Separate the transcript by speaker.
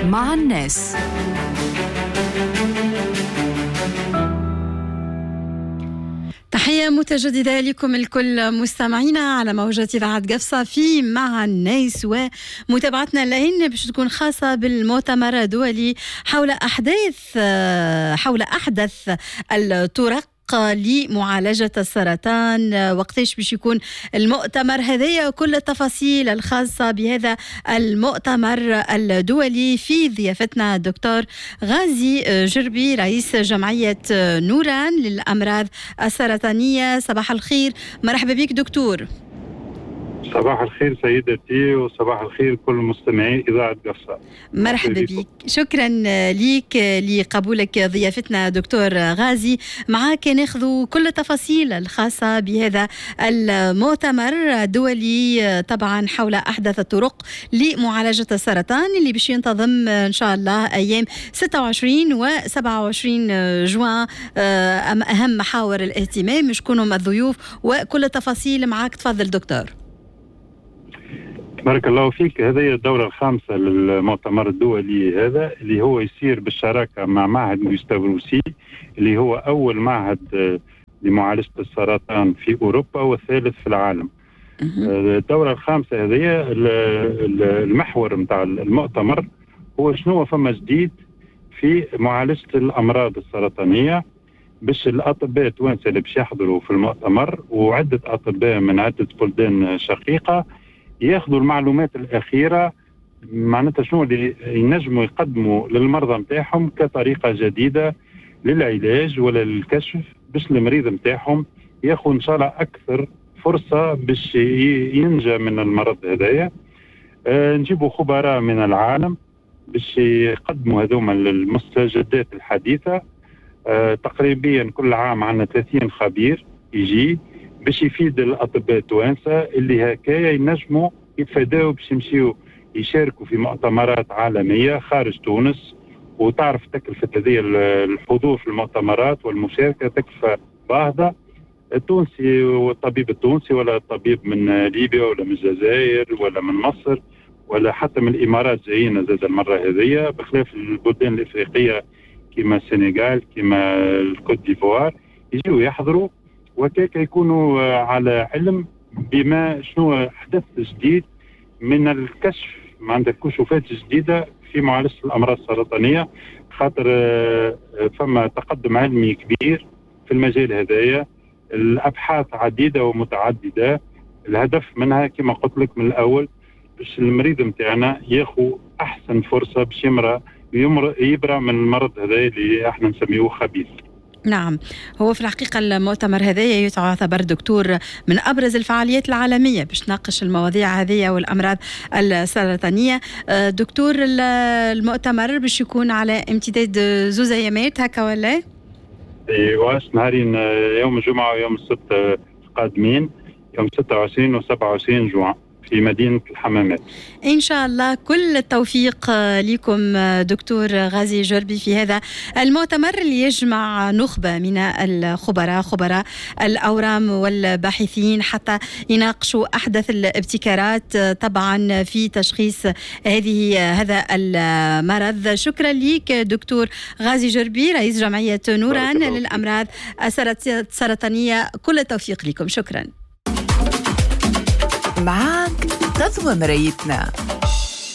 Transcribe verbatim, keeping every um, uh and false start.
Speaker 1: مع الناس. تحية متجددة لكم الكل مستمعينا على موجة إذاعة قفصة في مع الناس، ومتابعتنا لهن باش تكون خاصة بالمؤتمر الدولي حول أحداث حول أحدث الطرق لمعالجة السرطان. وقتاش باش يكون المؤتمر هذايا، كل التفاصيل الخاصة بهذا المؤتمر الدولي في ضيافتنا الدكتور غازي جربي رئيس جمعية نوران للأمراض السرطانية. صباح الخير، مرحبا بك دكتور.
Speaker 2: صباح الخير سيدتي، وصباح الخير كل مستمعي إذاعة قفصة.
Speaker 1: مرحبا بك، شكرا لك لقبولك ضيافتنا دكتور غازي. معك ناخذ كل التفاصيل الخاصة بهذا المؤتمر الدولي طبعا حول أحدث الطرق لمعالجة السرطان اللي باش ينتظم إن شاء الله أيام ستة وعشرين و سبعة وعشرين جوان. أهم محاور الاهتمام شكونهم الضيوف وكل التفاصيل معك، تفضل دكتور.
Speaker 2: بارك الله فيك. هذه الدورة الخامسة للمؤتمر الدولي هذا اللي هو يصير بالشراكة مع معهد جوستاف روسي اللي هو أول معهد لمعالجة السرطان في أوروبا والثالث في العالم. الدورة الخامسة هذه المحور متاع المؤتمر هو شنو فما جديد في معالجة الأمراض السرطانية، باش الأطباء التوانسة اللي باش يحضروا في المؤتمر وعدة أطباء من عدة بلدان شقيقة ياخذوا المعلومات الأخيرة، معناتها شنو اللي ينجموا يقدموا للمرضى متاعهم كطريقة جديدة للعلاج ولا للكشف، باش المريض متاعهم ياخذ إن شاء الله أكثر فرصة باش ينجى من المرض هذايا. أه نجيبوا خبراء من العالم باش يقدموا هذوما المستجدات الحديثة. أه تقريبا كل عام عندنا ثلاثين خبير يجي باش يفيد الأطباء التوانسة اللي هكايا ينجموا يتفاداوا باش يمشيوا يشاركوا في مؤتمرات عالمية خارج تونس. وتعرف تكلفة هذه الحضور في المؤتمرات والمشاركة تكلفة باهظة. التونسي والطبيب التونسي ولا الطبيب من ليبيا ولا من الجزائر ولا من مصر ولا حتى من الإمارات جايين زاد المرة هذه، بخلاف البلدان الإفريقية كما السنغال كما الكوت ديفوار يجيوا يحضروا، وكيك يكونوا على علم بما شنو حدث جديد من الكشف، ما عندك كشوفات جديدة في معالجة الأمراض السرطانية، خاطر فما تقدم علمي كبير في المجال هذايا. الأبحاث عديدة ومتعددة، الهدف منها كما قلت لك من الأول باش المريض متاعنا ياخو أحسن فرصة باش يمرأ يبرأ من المرض هذا اللي احنا نسميه خبيث.
Speaker 1: نعم، هو في الحقيقة المؤتمر هذا يعتبر دكتور من أبرز الفعاليات العالمية باش ناقش المواضيع هذه والأمراض السرطانية. دكتور، المؤتمر باش يكون على امتداد زوز أيامات هكا ولا؟
Speaker 2: ايوا، نهارين، يوم الجمعة ويوم السبت القادمين، يوم ستة وعشرين و سبعة وعشرين جوان في مدينة الحمامات.
Speaker 1: إن شاء الله كل التوفيق لكم دكتور غازي جربي في هذا المؤتمر اللي يجمع نخبة من الخبراء خبراء الأورام والباحثين حتى يناقشوا أحدث الابتكارات طبعا في تشخيص هذه هذا المرض. شكرا لك دكتور غازي جربي رئيس جمعية نوران للأمراض السرطانية، كل التوفيق لكم. شكرا.
Speaker 3: معاك غزوة مرايتنا.